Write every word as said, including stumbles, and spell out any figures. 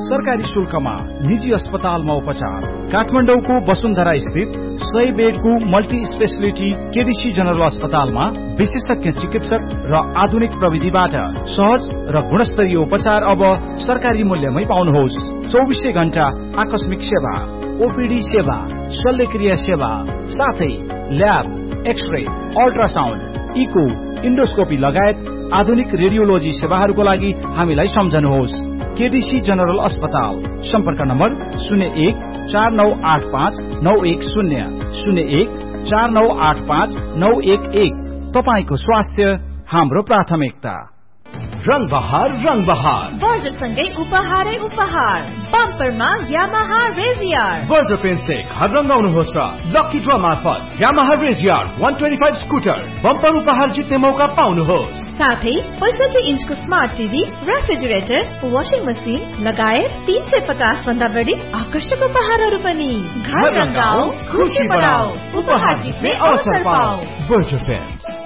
सरकारी शुल्कमा निजी अस्पतालमा उपचार। काठमाडौँको वसुन्धरा स्थित सय बेडको मल्टी स्पेशलिटी केडीसी जनरल अस्पतालमा विशेषज्ञ चिकित्सक र आधुनिक प्रविधिबाट सहज र गुणस्तरीय उपचार अब सरकारी मूल्यमै पाउनुहोस्। चौबिसै घण्टा आकस्मिक सेवा, ओपीडी सेवा, शल्यक्रिया सेवा, साथै lab, x-ray, ultrasound, eco, endoscopy लगायत आधुनिक रेडियोलोजी सेवाहरूको लागि हामीलाई सम्झनुहोस्। केडीसी जनरल अस्पताल। सम्पर्क नम्बर शून्य एक चार नौ आठ पाँच नौ एक शून्य शून्य एक चार नौ आठ पाँच नौ एक एक। तपाईको स्वास्थ्य हाम्रो प्राथमिकता। रंग बहार रंग बहार बर्जरसँगै उपहारै उपहार। बम्परमा यामाहा रेजियर। बर्जर पेन्ट से घर रंगाउनुहोस् र लकी ड्र मार्फत यामाहा रेजियर एक सय पच्चीस स्कुटर बम्पर उपहार जित्ने मौका पाउनुहोस्। साथै पैंसठी इन्चको smart TV, refrigerator, washing machine लगायत तीन सय पचास भन्दा बढी आकर्षक उपहारहरू पनि। घर रंगाऊ, खुशी बढाऊ, उपहार जित्ने अवसर पाऊ। Berger pant.